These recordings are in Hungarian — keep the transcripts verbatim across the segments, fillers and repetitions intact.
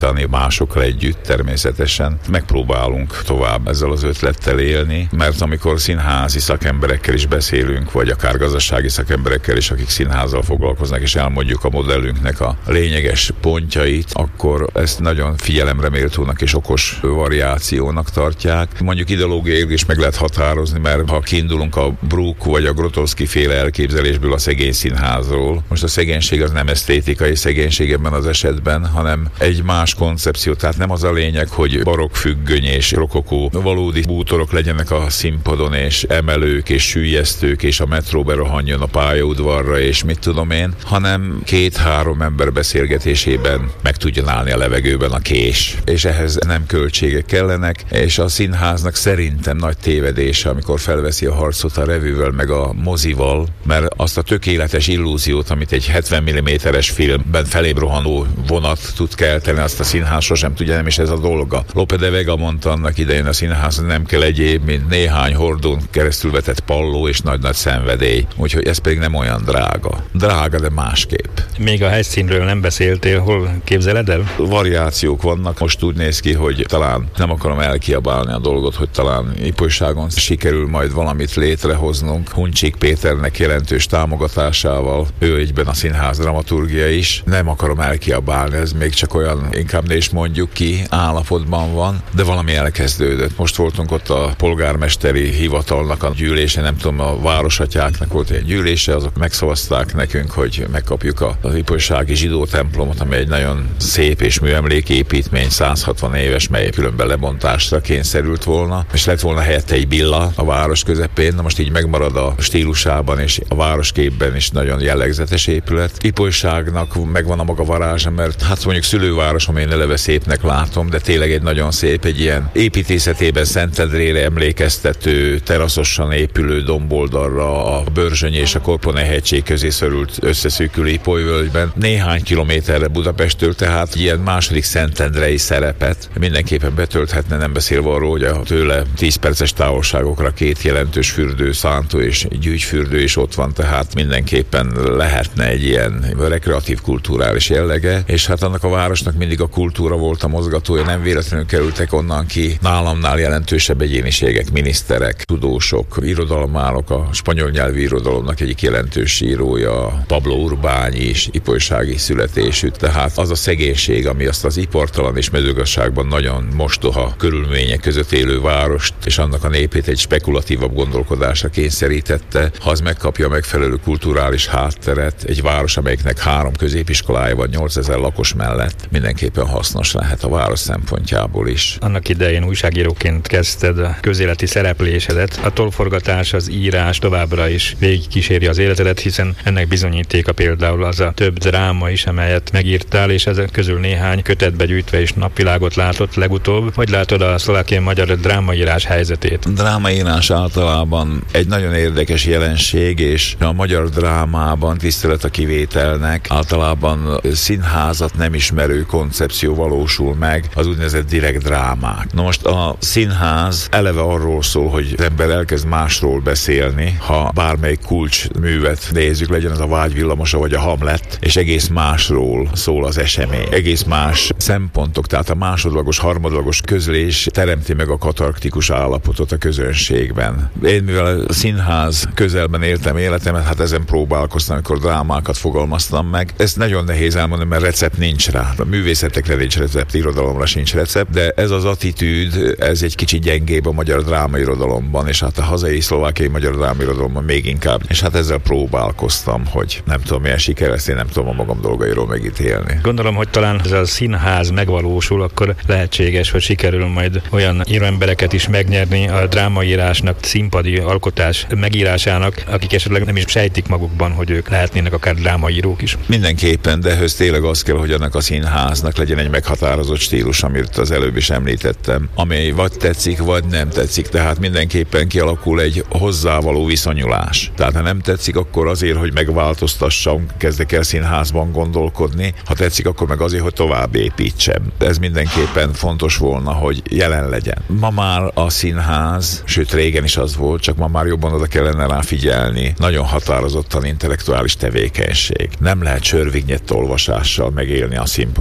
másokkal együtt természetesen. Megpróbálunk tovább ezzel az ötlettel élni, mert amikor színházi szakemberekkel is beszélünk, vagy akár gazdasági szakemberekkel is, akik színházzal foglalkoznak, és elmondjuk a modellünknek a lényeges pontjait, akkor ezt nagyon figyelemre méltónak és okos variációnak tartják. Mondjuk ideológiailag is meg lehet határozni, mert ha kiindulunk a Bruck vagy a Grotowski féle elképzelésből a szegény színházról, most a szegénység az nem esztétikai szegénység ebben az esetben, hanem egy más koncepció. Tehát nem az a lényeg, hogy barokk függöny és rokokó valódi bútorok legyenek a színpadon, és emelők és süllyesztők, és a metró berohanjon a pályaudvarra, és mit tudom én, hanem két-három ember beszélgetésében meg tudjon állni a levegőben a kés. És ehhez nem költségek kellenek, és a színháznak szerintem nagy tévedése, amikor felveszi a harcot a revűvel meg a mozival, mert azt a tökéletes illúziót, amit egy hetven milliméteres filmben felébb rohanó vonat tud kelteni, azt a színház sosem tudja, nem is ez a dolga. Lope de Vega mondta annak idején, a színház nem kell egyéb, mint néhány hordón keresztül vetett palló és nagy-nagy szenvedély. Úgyhogy ez pedig nem olyan drága. Drága, de másképp. Még a helyszínről nem beszéltél, hol képzeled el? Variációk vannak. Most úgy néz ki, hogy talán nem akarom elkiabálni a dolgot, hogy talán Ipolyságon sikerül majd valamit létrehoznunk. Huncsik Péternek jelentős támogatásával, ő egyben a színház dramaturgia is. Nem akarom elkiabálni, ez még csak olyan, inkább ne is mondjuk ki, állapotban van, de valami elkezdődött. Most voltunk ott a polgármesteri hivatalnak a gyűlése, nem tudom, a városatyáknak volt egy gyűlése, azok megszavazták nekünk, hogy megkapjuk az ipolysági zsidó templomot, ami egy nagyon szép és műemléképítmény, száz hatvan éves, mely különben lebontásra kényszerült volna, és lett volna helyette egy villa a város közepén, na most így megmarad a stílusában és a városképben is nagyon jellegzetes épület. Ipolyságnak megvan a maga varázsa, mert hát mondjuk szülővárosom én eleve szépnek látom, de tényleg egy nagyon szép, egy ilyen építészetében Szentendrére emlékeztető, teraszosan épülő domboldalra a Börzsöny és a Korponai-hegység közé szorult összeszűkülő Ipolyvölgyben, néhány kilométerre Budapesttől, tehát ilyen második szentendrei szerepet mindenképpen betölthetne, nem beszélve arról, hogy a tőle tíz perces távolságokra két jelentős fürdő, szántó és gyűjtfürdő is ott van, tehát mindenképpen lehetne egy ilyen rekreatív kulturális jellege, és hát annak a városnak mindig a kultúra volt a mozgatója, nem véletlenül kerültek onnan ki nálamnál jelentősebb egyéniségek, miniszterek, tudósok, irodalmárok, a spanyol nyelvi irodalomnak egyik jelentős írója, Pablo Urbányi is ipolysági születésű, tehát az a szegénység, ami azt az ipartalan és mezőgazdaságban nagyon mostoha körülmények között élő várost és annak a népét egy spekulatívabb gondolkodásra kényszerítette, ha az megkapja a megfelelő kulturális hátteret, egy város, amelyiknek három középiskolája van nyolcezer lakos mellett, mindenképpen hasznos lehet a város szempontjából is. Annak idején újságíróként kezdted a közéleti szereplésedet. A tollforgatás, az írás továbbra is végigkíséri az életedet, hiszen ennek bizonyítéka például az a több dráma is, amelyet megírtál, és ezek közül néhány kötetbe gyűjtve is napvilágot látott legutóbb. Hogy látod a szlovákiai magyar drámaírás helyzetét? A drámaírás általában egy nagyon érdekes jelenség, és a magyar drámában, tisztelet a kivételnek, általában színházat nem ismerő koncepció valósul meg, az úgynevezett direkt drámák. Na most a színház eleve arról szól, hogy az ember elkezd másról beszélni, ha bármelyik kulcsművet nézzük, legyen az a Vágyvillamosa vagy a Hamlet, és egész másról szól az esemény. Egész más szempontok, tehát a másodlagos, harmadlagos közlés teremti meg a katarktikus állapotot a közönségben. Én mivel a színház közelben éltem életemet, hát ezen próbálkoztam, amikor drámákat fogalmaztam meg. Ezt nagyon nehéz elmondani, mert recept nincs rá. A művészetekre nincs recept, irodalomra sincs recept, de ez az attitűd, ez egy kicsit gyengébb a magyar drámairodalomban, és hát a hazai szlovákiai magyar drámairodalomban még inkább. És hát ezzel próbálkoztam, hogy nem tudom, milyen siker lesz, én nem tudom a magam dolgairól megítélni. Gondolom, hogy talán ez a színház megvalósul, akkor lehetséges, hogy sikerül majd olyan íróembereket is megnyerni a drámaírásnak, színpadi alkotás megírásának, akik esetleg nem is sejtik magukban, hogy ők lehetnének akár drámaírók is. Mindenképpen, de ehhez tényleg az kell, hogy annak a színháznak legyen egy meghatározott stílus, amit az előbb is említettem, amely vagy tetszik, vagy nem tetszik. Tehát mindenképpen kialakul egy hozzávaló viszonyulás. Tehát ha nem tetszik, akkor azért, hogy megváltoztassam, kezdek el színházban gondolkodni. Ha tetszik, akkor meg azért, hogy tovább építsem. Ez mindenképpen fontos volna, hogy jelen legyen. Ma már a színház, sőt régen is az volt, csak ma már jobban oda kellene rá figyelni. Nagyon határozottan intellektuális tevékenység. Nem lehet sörvignyett olvasással megélni a színpadon, sem a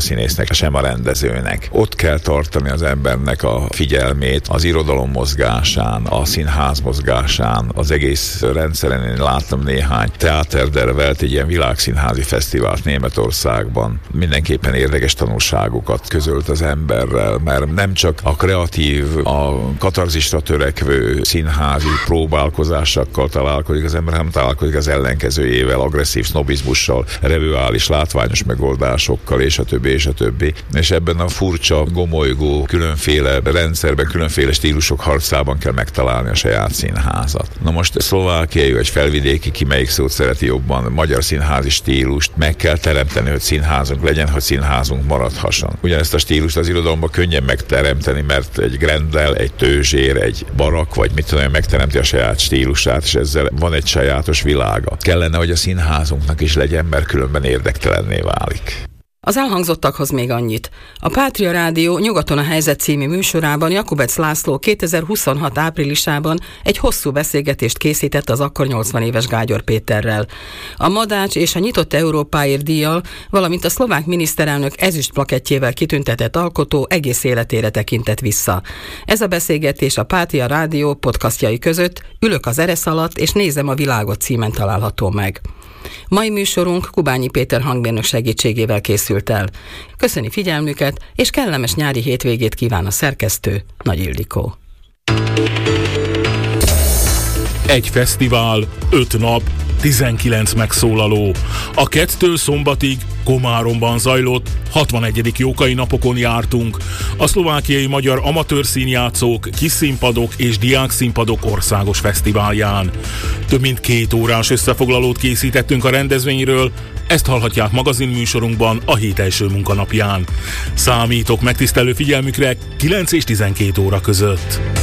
színésznek, sem a rendezőnek. Ott kell tartani az embernek a figyelmét az irodalom mozgásán, a színház mozgásán, az egész rendszeren. Én láttam néhány Theater der Welt, egy ilyen világszínházi fesztivált Németországban. Mindenképpen érdekes tanulságokat közölt az emberrel, mert nem csak a kreatív, a katarzisra törekvő színházi próbálkozásokkal találkozik az ember, hanem találkozik az ellenkezőjével, agresszív sznobizmussal, revüális, látványos megoldásokkal, és a többi, és a többi. És ebben a furcsa, gomolygó, különféle rendszerben, különféle stílusok harcában kell megtalálni a saját színházat. Na most szlovákiai vagy felvidéki, ki melyik szót szereti jobban, magyar színházi stílust meg kell teremteni, hogy színházunk legyen, hogy színházunk maradhasson. Ugyanezt a stílust az irodalomban könnyen megteremteni, mert egy Grendel, egy Tőzsér, egy Barak, vagy mit tudom, megteremti a saját stílusát, és ezzel van egy sajátos világa. Kellene, hogy a színházunknak is legyen, mert különben érdektelenné válik. Az elhangzottakhoz még annyit. A Pátria Rádió Nyugaton a helyzet című műsorában Jakubec László kétezer-huszonhat áprilisában egy hosszú beszélgetést készített az akkor nyolcvan éves Gágyor Péterrel. A Madács és a Nyitott Európáért díjjal, valamint a szlovák miniszterelnök ezüst plakettjével kitüntetett alkotó egész életére tekintett vissza. Ez a beszélgetés a Pátria Rádió podcastjai között Ülök az eresz alatt és Nézem a világot címen található meg. Mai műsorunk Kubányi Péter hangmérnök segítségével készült el. Köszöni figyelmüket, és kellemes nyári hétvégét kíván a szerkesztő, Nagy Ildikó. Egy fesztivál, öt nap, tizenkilenc megszólaló. A kettől szombatig Komáromban zajlott hatvanegyedik Jókai napokon jártunk. A szlovákiai magyar amatőr színjátszók, kis színpadok és diák színpadok országos fesztiválján. Több mint két órás összefoglalót készítettünk a rendezvényről, ezt hallhatják magazinműsorunkban a hét első munkanapján. Számítok megtisztelő figyelmükre kilenc és tizenkét óra között.